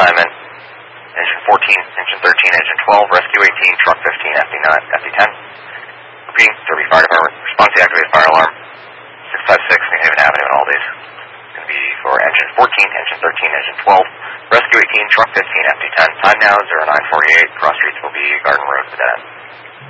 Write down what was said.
assignment, engine 14, engine 13, engine 12, rescue 18, truck 15, FD10. Repeating, Derby Fire Department, respond to the activated fire alarm, 656 New Haven Avenue in Aldis. It's going to be for engine 14, engine 13, engine 12, rescue 18, truck 15, FD10. Time now 0948, cross streets will be Garden Road, Dead End.